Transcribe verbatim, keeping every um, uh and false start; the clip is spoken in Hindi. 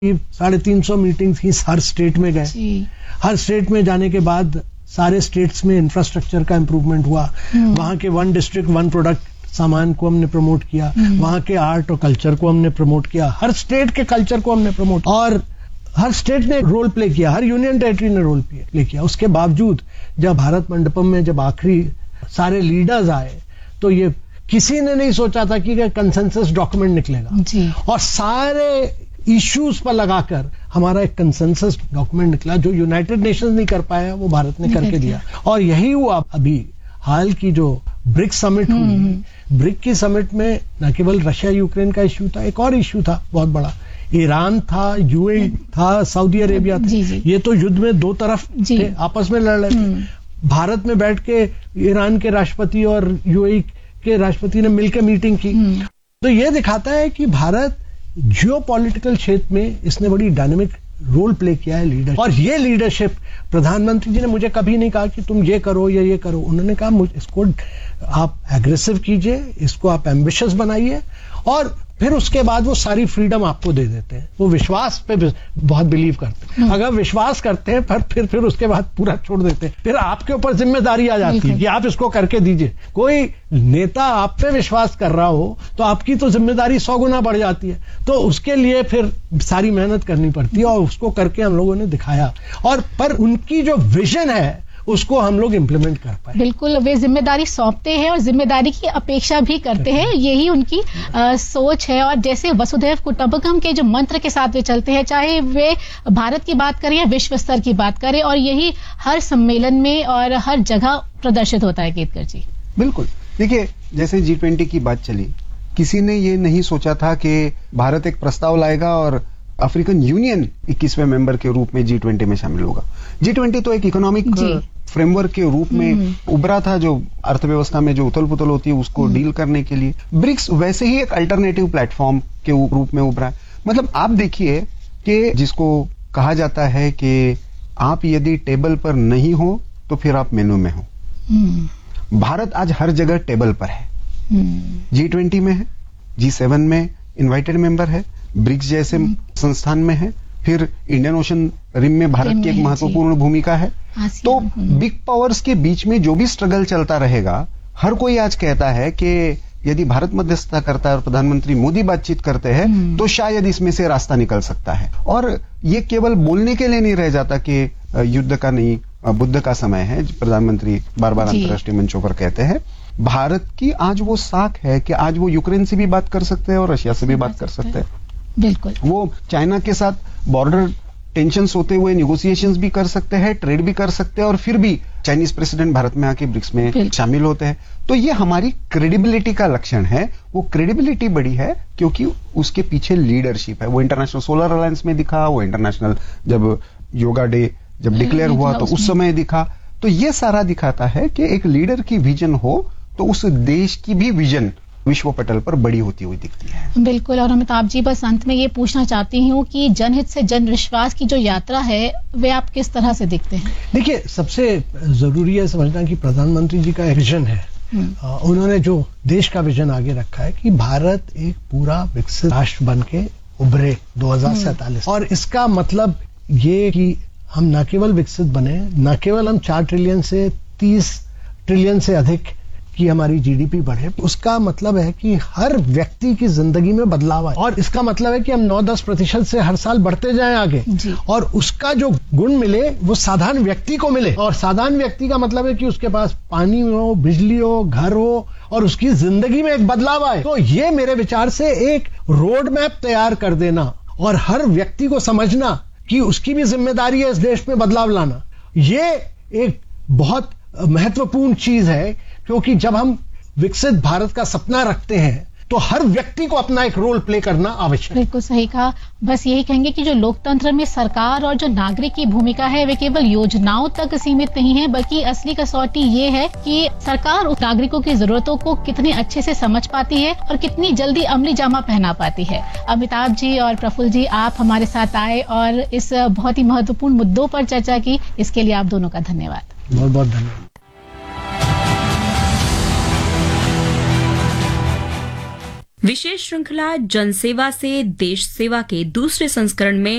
साढ़े तीन सौ मीटिंग्स की हर स्टेट में गए। हर स्टेट में जाने के बाद सारे स्टेट्स में इंफ्रास्ट्रक्चर का इम्प्रूवमेंट हुआ। वहाँ के वन डिस्ट्रिक्ट वन प्रोडक्ट सामान को हमने प्रमोट किया, वहाँ के आर्ट और कल्चर को हमने प्रमोट किया, हर स्टेट के कल्चर को हमने प्रमोट, और हर स्टेट ने रोल प्ले किया, हर यूनियन टेरिटरी ने रोल प्ले किया। उसके बावजूद जब भारत मंडपम में जब आखिरी सारे लीडर्स आए तो ये किसी ने नहीं सोचा था कि कंसेंसस डॉक्यूमेंट निकलेगा जी। और सारे इश्यूज पर लगाकर हमारा एक कंसेंसस डॉक्यूमेंट निकला जो यूनाइटेड नेशंस नहीं कर पाया, वो भारत ने करके दिया। और यही हुआ अभी हाल की जो ब्रिक्स समिट हुई, ब्रिक की समिट में न केवल रशिया यूक्रेन का इश्यू था, एक और इश्यू था बहुत बड़ा, ईरान था, यूएई था, सऊदी अरेबिया था। जी जी। ये तो युद्ध में दो तरफ थे, आपस में लड़ रहे थे। भारत में बैठ के ईरान के राष्ट्रपति और यूएई के राष्ट्रपति ने मिलकर मीटिंग की। तो ये दिखाता है कि भारत जियोपॉलिटिकल क्षेत्र में इसने बड़ी डायनेमिक रोल प्ले किया है लीडर। और ये लीडरशिप प्रधानमंत्री जी ने मुझे कभी नहीं कहा कि तुम ये करो या ये करो। उन्होंने कहा मुझे इसको आप एग्रेसिव कीजिए, इसको आप एम्बिशियस बनाइए, और फिर उसके बाद वो सारी फ्रीडम आपको दे देते हैं। वो विश्वास पे बहुत बिलीव करते हैं। अगर विश्वास करते हैं फिर फिर फिर उसके बाद पूरा छोड़ देते हैं। फिर आपके ऊपर जिम्मेदारी आ जाती है कि आप इसको करके दीजिए। कोई नेता आप पे विश्वास कर रहा हो तो आपकी तो जिम्मेदारी सौ गुना बढ़ जाती है। तो उसके लिए फिर सारी मेहनत करनी पड़ती है, और उसको करके हम लोगों ने दिखाया। और पर उनकी जो विजन है उसको हम लोग इम्प्लीमेंट कर पाए। बिल्कुल, वे जिम्मेदारी सौंपते हैं और जिम्मेदारी की अपेक्षा भी करते हैं, यही उनकी आ, सोच है। और जैसे वसुधैव कुटुंबकम के जो मंत्र के साथ वे चलते हैं, चाहे वे भारत की बात करें या विश्व स्तर की बात करें, और यही हर सम्मेलन में और हर जगह प्रदर्शित होता है। केतकर जी बिल्कुल, देखिए जैसे जी ट्वेंटी की बात चली, किसी ने ये नहीं सोचा था कि भारत एक प्रस्ताव लाएगा और अफ्रीकन यूनियन इक्कीसवें मेंबर के रूप में जी ट्वेंटी में शामिल होगा। जी ट्वेंटी तो एक इकोनॉमिक फ्रेमवर्क के रूप में उभरा था, जो अर्थव्यवस्था में जो उथल पुथल होती है उसको डील करने के लिए। ब्रिक्स वैसे ही एक अल्टरनेटिव प्लेटफॉर्म के रूप में उभरा है। मतलब आप देखिए कि जिसको कहा जाता है कि आप यदि टेबल पर नहीं हो तो फिर आप मेनू में हो। भारत आज हर जगह टेबल पर है। जी ट्वेंटी में है, जी सेवन में इन्वाइटेड मेंबर है, ब्रिक्स जैसे संस्थान में है, फिर इंडियन ओशन रिम में भारत की एक महत्वपूर्ण भूमिका है। तो बिग पावर्स के बीच में जो भी स्ट्रगल चलता रहेगा, हर कोई आज कहता है कि यदि भारत मध्यस्थता करता है और प्रधानमंत्री मोदी बातचीत करते हैं तो शायद इसमें से रास्ता निकल सकता है। और ये केवल बोलने के लिए नहीं रह जाता कि युद्ध का नहीं बुद्ध का समय है, प्रधानमंत्री बार बार अंतर्राष्ट्रीय मंचों पर कहते हैं। भारत की आज वो साख है कि आज वो यूक्रेन से भी बात कर सकते हैं और रशिया से भी बात कर सकते हैं। बिल्कुल, वो चाइना के साथ बॉर्डर टेंशंस होते हुए निगोशिएशंस भी कर सकते हैं, ट्रेड भी कर सकते हैं, और फिर भी चाइनीज प्रेसिडेंट भारत में आके ब्रिक्स में शामिल होते हैं। तो ये हमारी क्रेडिबिलिटी का लक्षण है। वो क्रेडिबिलिटी बड़ी है क्योंकि उसके पीछे लीडरशिप है। वो इंटरनेशनल सोलर अलायंस में दिखा, वो इंटरनेशनल जब योगा डे जब डिक्लेयर हुआ तो उस समय दिखा। तो ये सारा दिखाता है कि एक लीडर की विजन हो तो उस देश की भी विजन विश्व पटल पर बड़ी होती हुई दिखती है। बिल्कुल। और अमिताभ जी, बस अंत में ये पूछना चाहती हूँ कि जनहित से जन विश्वास की जो यात्रा है वे आप किस तरह से देखते हैं? देखिए, सबसे जरूरी है समझना कि प्रधानमंत्री जी का विजन है। आ, उन्होंने जो देश का विजन आगे रखा है कि भारत एक पूरा विकसित राष्ट्र बन के उभरे दो हजार सैतालीस। और इसका मतलब ये कि हम न केवल विकसित बने, न केवल हम चार ट्रिलियन से तीस ट्रिलियन से अधिक कि हमारी जीडीपी बढ़े, उसका मतलब है कि हर व्यक्ति की जिंदगी में बदलाव आए। और इसका मतलब है कि हम नौ दस प्रतिशत से हर साल बढ़ते जाएं आगे, और उसका जो गुण मिले वो साधारण व्यक्ति को मिले। और साधारण व्यक्ति का मतलब है कि उसके पास पानी हो, बिजली हो, घर हो, और उसकी जिंदगी में एक बदलाव आए। तो ये मेरे विचार से एक रोड मैप तैयार कर देना और हर व्यक्ति को समझना कि उसकी भी जिम्मेदारी है इस देश में बदलाव लाना, ये एक बहुत महत्वपूर्ण चीज है। क्योंकि जब हम विकसित भारत का सपना रखते हैं तो हर व्यक्ति को अपना एक रोल प्ले करना आवश्यक है। बिल्कुल सही कहा। बस यही कहेंगे कि जो लोकतंत्र में सरकार और जो नागरिक की भूमिका है वे केवल योजनाओं तक सीमित नहीं है, बल्कि असली कसौटी ये है कि सरकार उस नागरिकों की जरूरतों को कितने अच्छे से समझ पाती है और कितनी जल्दी अमली जामा पहना पाती है। अमिताभ जी और प्रफुल्ल जी, आप हमारे साथ आए और इस बहुत ही महत्वपूर्ण मुद्दों पर चर्चा की, इसके लिए आप दोनों का धन्यवाद। बहुत बहुत धन्यवाद। विशेष श्रृंखला जनसेवा से देश सेवा के दूसरे संस्करण में